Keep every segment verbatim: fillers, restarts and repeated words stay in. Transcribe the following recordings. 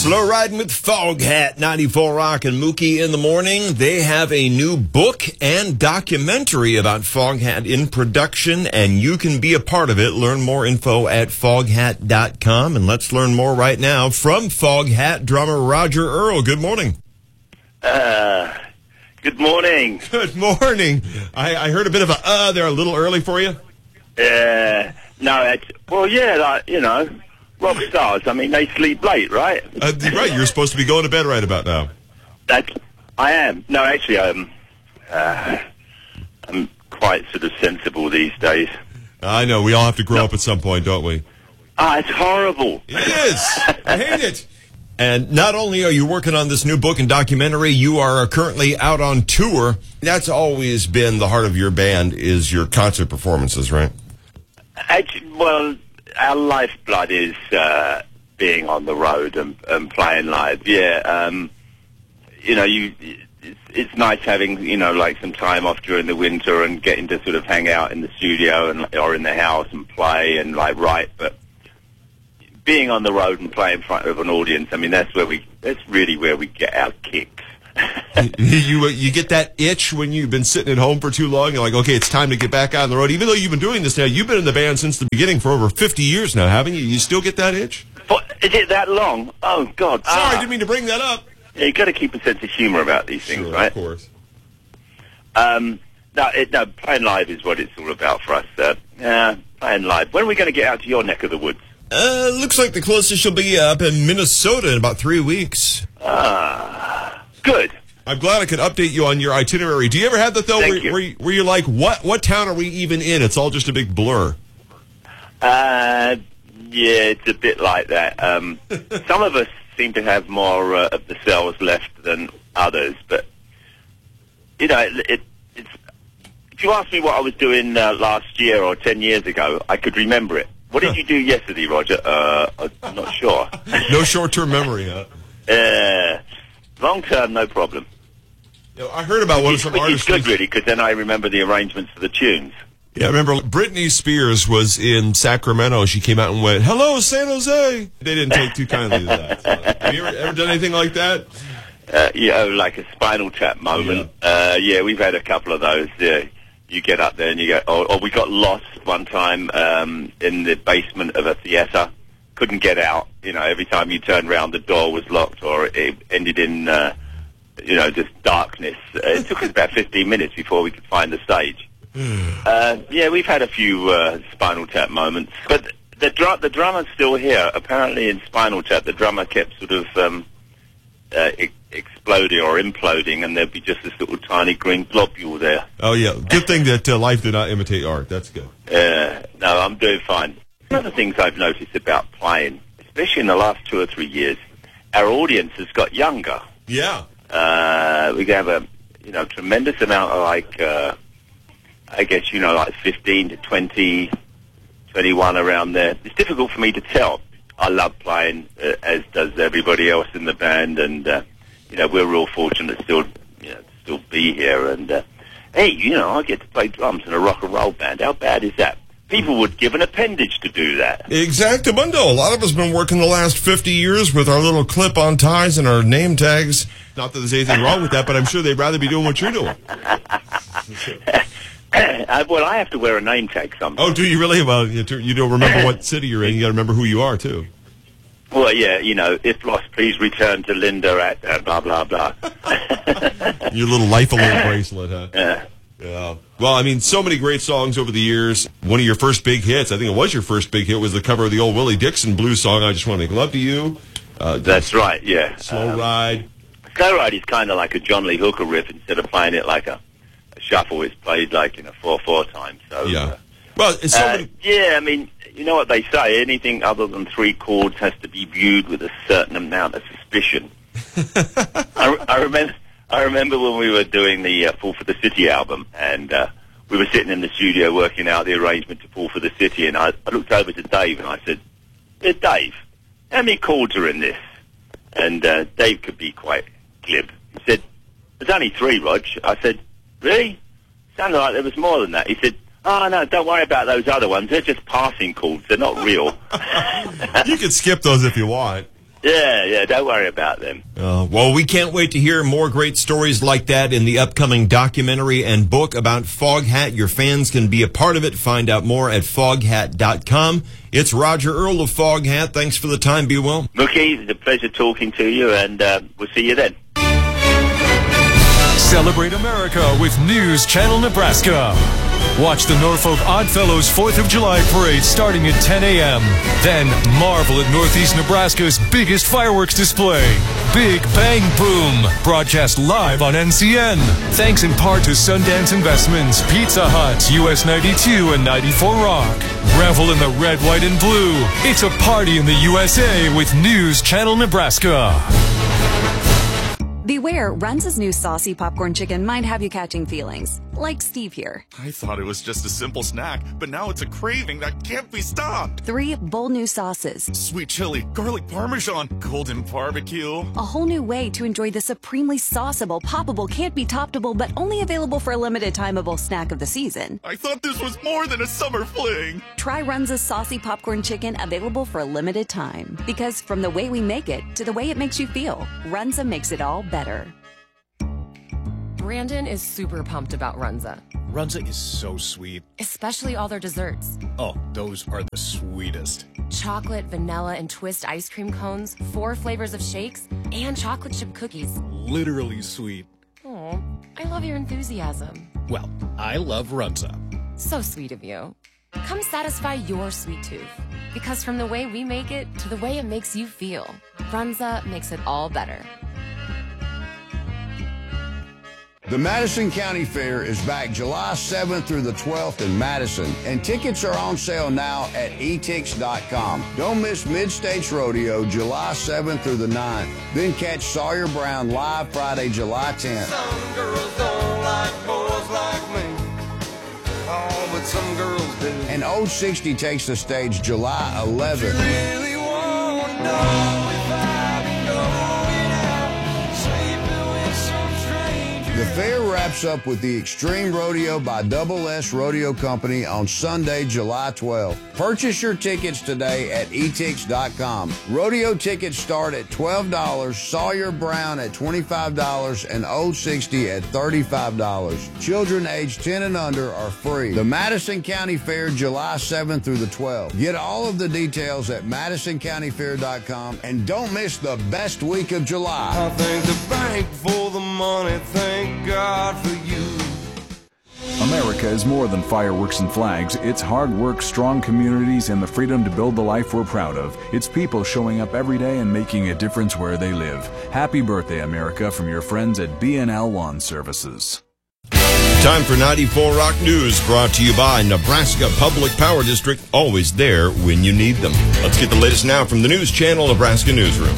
Slow Riding with Foghat, ninety-four Rock and Mookie in the morning. They have a new book and documentary about Foghat in production, and you can be a part of it. Learn more info at foghat dot com, and let's learn more right now from Foghat drummer Roger Earl. Good morning. Uh, good morning. Good morning. I, I heard a bit of a uh there, a little early for you. Uh, no, it's, well, yeah, like, you know, rock stars, I mean, they sleep late, right? Uh, right, you're supposed to be going to bed right about now. That's, I am. No, actually, I'm, uh, I'm quite sort of sensible these days. I know, we all have to grow no. up at some point, don't we? Ah, it's horrible. It is. I hate it. And not only are you working on this new book and documentary, you are currently out on tour. That's always been the heart of your band, is your concert performances, right? Actually, well, our lifeblood is uh, being on the road and, and playing live. Yeah, um, you know, you it's, it's nice having, you know, like some time off during the winter and getting to sort of hang out in the studio and or in the house and play and like write, but being on the road and playing in front of an audience, I mean, that's where we, that's really where we get our kicks. you you get that itch when you've been sitting at home for too long. You're like, okay, it's time to get back out on the road. Even though you've been doing this now, you've been in the band since the beginning for over fifty years now, haven't you? You still get that itch? But is it that long? Oh, God. Sorry, ah. I didn't mean to bring that up. Yeah, you've got to keep a sense of humor about these things, sure, right? Of course. Um, no, it, no, playing live is what it's all about for us. Uh, yeah, playing live. When are we going to get out to your neck of the woods? Uh, looks like the closest you'll be up in Minnesota in about three weeks. Ah, good. I'm glad I could update you on your itinerary. Do you ever have that, though, where, where, where you're like, what what town are we even in? It's all just a big blur. Uh, yeah, it's a bit like that. Um, some of us seem to have more uh, of the cells left than others, but, you know, it, it, it's, if you asked me what I was doing uh, last year or ten years ago, I could remember it. What did you do yesterday, Roger? Uh, I'm not sure. No short-term memory, huh? Uh, long-term, no problem. You know, I heard about one of some artists. Which is good, really, because then I remember the arrangements for the tunes. Yeah, I remember Britney Spears was in Sacramento. She came out and went, "Hello, San Jose." They didn't take too kindly to that. So. Have you ever, ever done anything like that? Uh, yeah, like a Spinal Tap moment. Yeah, uh, yeah we've had a couple of those. Yeah. You get up there and you go, or, or we got lost one time um, in the basement of a theater. Couldn't get out. You know, every time you turned around, the door was locked, or it ended in, uh, you know, just darkness. Uh, it took us about fifteen minutes before we could find the stage. uh, yeah, we've had a few uh, Spinal Tap moments, but the dr the drummer's still here. Apparently, in Spinal Tap, the drummer kept sort of um, uh, e exploding or imploding, and there'd be just this little tiny green globule there. Oh yeah, good thing that uh, life did not imitate art. That's good. Uh, no, I'm doing fine. One of the things I've noticed about playing, especially in the last two or three years, our audience has got younger. Yeah. Uh, we have a, you know, tremendous amount of like, uh, I guess, you know, like fifteen to twenty, twenty-one around there. It's difficult for me to tell. I love playing, uh, as does everybody else in the band, and, uh, you know, we're real fortunate to still, you know, to still be here. And, uh, hey, you know, I get to play drums in a rock and roll band. How bad is that? People would give an appendage to do that. Exactamundo. A lot of us have been working the last fifty years with our little clip-on ties and our name tags. Not that there's anything wrong with that, but I'm sure they'd rather be doing what you're doing. uh, well, I have to wear a name tag sometimes. Oh, do you really? Well, you don't remember what city you're in. You got to remember who you are, too. Well, yeah, you know, if lost, please return to Linda at uh, blah, blah, blah. Your little life alert bracelet, huh? Yeah. Yeah. Well, I mean, so many great songs over the years. One of your first big hits, I think it was your first big hit, was the cover of the old Willie Dixon blues song, I Just Want to Make Love to You. Uh, That's right, yeah. Slow um, Ride. Slow Ride is kind of like a John Lee Hooker riff. Instead of playing it like a, a shuffle, it's played like in a four four time. So, yeah. Uh, well, it's so uh, many... yeah, I mean, you know what they say, anything other than three chords has to be viewed with a certain amount of suspicion. I, I remember... I remember when we were doing the uh, Fall for the City album, and uh, we were sitting in the studio working out the arrangement to Fall for the City, and I, I looked over to Dave and I said, hey, Dave, how many chords are in this? And uh, Dave could be quite glib. He said, there's only three, Rog. I said, really? Sounded like there was more than that. He said, oh, no, don't worry about those other ones. They're just passing chords. They're not real. You can skip those if you want. Yeah, yeah, don't worry about them. Uh, well, we can't wait to hear more great stories like that in the upcoming documentary and book about Foghat. Your fans can be a part of it. Find out more at foghat dot com. It's Roger Earl of Foghat. Thanks for the time. Be well. Mookie, it's a pleasure talking to you, and uh, we'll see you then. Celebrate America with News Channel Nebraska. Watch the Norfolk Oddfellows fourth of July parade starting at ten a.m. Then marvel at Northeast Nebraska's biggest fireworks display, Big Bang Boom, broadcast live on N C N. Thanks in part to Sundance Investments, Pizza Hut, U S ninety-two, and ninety-four Rock. Revel in the red, white, and blue. It's a party in the U S A with News Channel Nebraska. Beware, Runza's new saucy popcorn chicken might have you catching feelings. Like Steve here. I thought it was just a simple snack, but now it's a craving that can't be stopped. Three bold new sauces. Sweet chili, garlic parmesan, golden barbecue. A whole new way to enjoy the supremely sauceable, poppable, can't be toppable, but only available for a limited timeable snack of the season. I thought this was more than a summer fling. Try Runza's saucy popcorn chicken, available for a limited time. Because from the way we make it to the way it makes you feel, Runza makes it all better. Brandon is super pumped about Runza. Runza is so sweet. Especially all their desserts. Oh, those are the sweetest. Chocolate, vanilla, and twist ice cream cones, four flavors of shakes, and chocolate chip cookies. Literally sweet. Oh, I love your enthusiasm. Well, I love Runza. So sweet of you. Come satisfy your sweet tooth. Because from the way we make it to the way it makes you feel, Runza makes it all better. The Madison County Fair is back July seventh through the twelfth in Madison, and tickets are on sale now at e tix dot com. Don't miss Mid-States Rodeo July seventh through the ninth. Then catch Sawyer Brown live Friday, July tenth. Some girls don't like boys like me. Oh, but some girls do. And Old sixty takes the stage July eleventh. You really want to know if I've been going out, sleeping with some stranger. The fair wraps up with the Extreme Rodeo by Double S Rodeo Company on Sunday, July twelfth. Purchase your tickets today at e tix dot com. Rodeo tickets start at twelve dollars, Sawyer Brown at twenty-five dollars, and Old sixty at thirty-five dollars. Children aged ten and under are free. The Madison County Fair, July seventh through the twelfth. Get all of the details at madison county fair dot com, and don't miss the best week of July. I thank the bank for the money, thank God for you. America is more than fireworks and flags. It's hard work, strong communities, and the freedom to build the life we're proud of. It's people showing up every day and making a difference where they live. Happy birthday, America, from your friends at B N L Lawn Services. Time for ninety-four Rock News, brought to you by Nebraska Public Power District, always there when you need them. Let's get the latest now from the News Channel Nebraska Newsroom.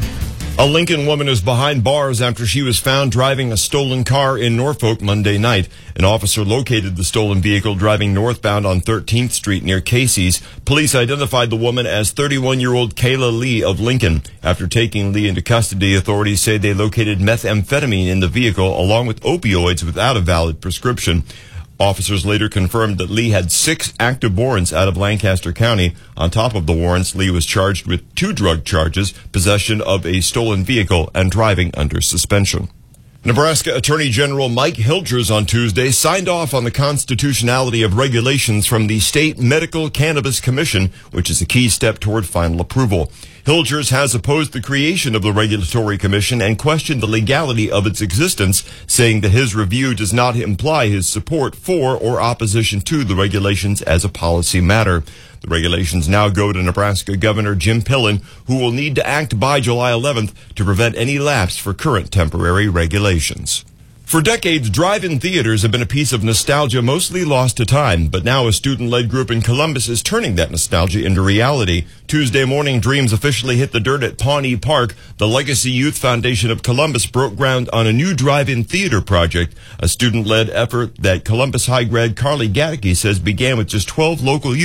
A Lincoln woman is behind bars after she was found driving a stolen car in Norfolk Monday night. An officer located the stolen vehicle driving northbound on thirteenth Street near Casey's. Police identified the woman as thirty-one-year-old Kayla Lee of Lincoln. After taking Lee into custody, authorities say they located methamphetamine in the vehicle along with opioids without a valid prescription. Officers later confirmed that Lee had six active warrants out of Lancaster County. On top of the warrants, Lee was charged with two drug charges, possession of a stolen vehicle and driving under suspension. Nebraska Attorney General Mike Hilgers on Tuesday signed off on the constitutionality of regulations from the State Medical Cannabis Commission, which is a key step toward final approval. Hilgers has opposed the creation of the Regulatory Commission and questioned the legality of its existence, saying that his review does not imply his support for or opposition to the regulations as a policy matter. The regulations now go to Nebraska Governor Jim Pillen, who will need to act by July eleventh to prevent any lapse for current temporary regulations. For decades, drive-in theaters have been a piece of nostalgia mostly lost to time, but now a student-led group in Columbus is turning that nostalgia into reality. Tuesday morning, dreams officially hit the dirt at Pawnee Park. The Legacy Youth Foundation of Columbus broke ground on a new drive-in theater project, a student-led effort that Columbus High grad Carly Gattke says began with just twelve local youth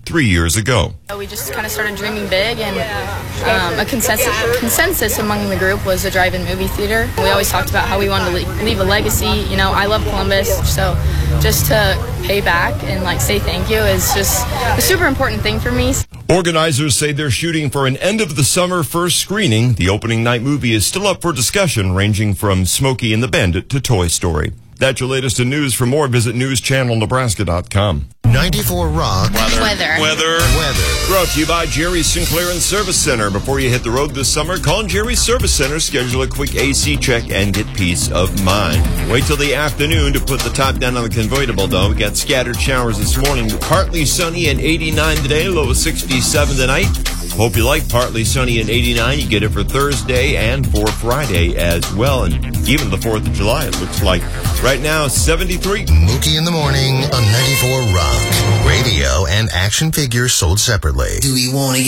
three years ago. We just kind of started dreaming big, and um, a consensus, consensus among the group was a drive-in movie theater. We always talked about how we wanted to leave, leave a legacy. You know, I love Columbus, so just to pay back and like say thank you is just a super important thing for me. Organizers say they're shooting for an end of the summer first screening. The opening night movie is still up for discussion, ranging from Smokey and the Bandit to Toy Story. That's your latest in news. For more, visit news channel nebraska dot com. ninety-four Rock. Weather. Weather. Weather. Weather. Brought to you by Jerry Sinclair and Service Center. Before you hit the road this summer, call Jerry Service Center, schedule a quick A C check, and get peace of mind. Wait till the afternoon to put the top down on the convertible, though. We got scattered showers this morning. Partly sunny and eighty-nine today, low of sixty-seven tonight. Hope you like partly sunny and eighty-nine. You get it for Thursday and for Friday as well. And even the fourth of July, it looks like. Right now, seventy-three. Mookie in the morning on ninety-four Rock. Radio and action figures sold separately. Do we want to